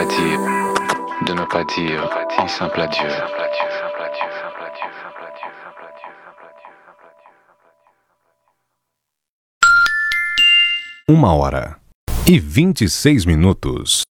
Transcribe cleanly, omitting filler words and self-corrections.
pas dire, de ne pas dire un simple adieu. Uma hora e 26 minutos.